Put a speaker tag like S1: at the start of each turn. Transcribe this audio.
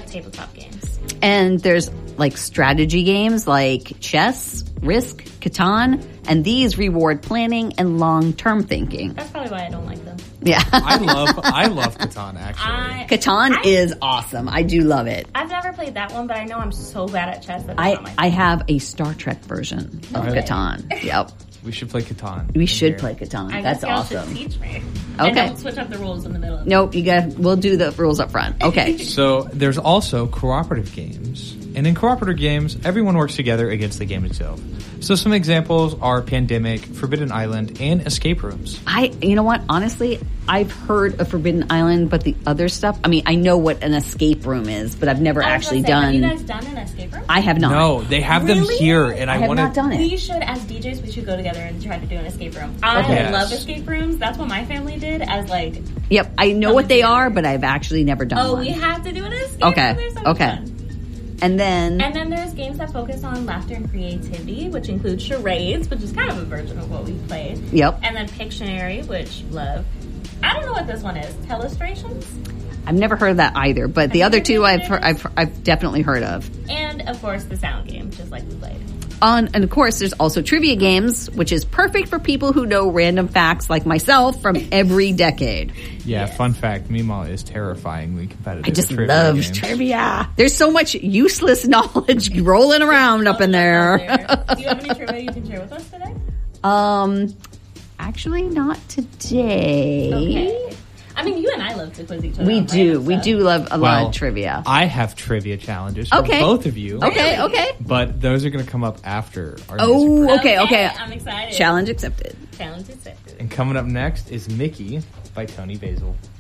S1: tabletop games.
S2: And there's like strategy games like chess, Risk, Catan, and these reward planning and long-term thinking.
S1: That's probably why I don't like them.
S2: Yeah.
S3: I love Catan, actually.
S2: Catan is awesome. I do love it.
S1: I've never played that one, but I know I'm so bad at chess that it's not my
S2: I have a Star Trek version of Catan. Yep.
S3: We should play Catan.
S2: We should play Catan.
S1: I
S2: That's
S1: guess y'all
S2: awesome.
S1: should teach me.
S2: Okay.
S1: And don't switch up the rules in the middle of it.
S2: Nope, we'll do the rules up front. Okay.
S3: So there's also cooperative games. And in cooperative games, everyone works together against the game itself. So some examples are Pandemic, Forbidden Island, and escape rooms.
S2: You know what? Honestly, I've heard of Forbidden Island, but the other stuff, I mean, I know what an escape room is, but I've never actually done.
S1: Have you guys done an escape room?
S2: I have not.
S3: No, they have them here, and
S2: I
S3: I
S2: have
S3: want
S2: not done it.
S1: We should, as DJs, we should go together and try to do an escape room. I
S3: Yes.
S1: love escape rooms. That's what my family did as like...
S2: Yep, I know what they are, but I've actually never done one.
S1: we have to do an escape
S2: Okay,
S1: room. They're so fun.
S2: And then
S1: there's games that focus on laughter and creativity, which include charades, which is kind of a version of what we played.
S2: Yep.
S1: And then Pictionary, which love. I don't know what this one is. Telestrations?
S2: I've never heard of that either, but the other two I've definitely heard of.
S1: And of course the sound game, just like we played.
S2: And of course, there's also trivia games, which is perfect for people who know random facts like myself from every decade.
S3: Yeah, fun fact, Meemaw is terrifyingly competitive.
S2: I just
S3: at trivia
S2: love
S3: games.
S2: trivia. There's so much useless knowledge rolling around up in there.
S1: Do you have any trivia you can share with us today?
S2: Actually not today.
S1: Okay. I mean, you and I love to quiz each other.
S2: We
S1: on
S2: do.
S1: random
S2: We
S1: stuff.
S2: do love a lot of trivia.
S3: I have trivia challenges for
S2: Okay.
S3: both of you.
S2: Okay.
S3: But those are going to come up after our music
S2: Oh,
S3: break.
S2: okay.
S1: I'm excited.
S2: Challenge accepted.
S1: Challenge accepted.
S3: And coming up next is Mickey by Tony Basil.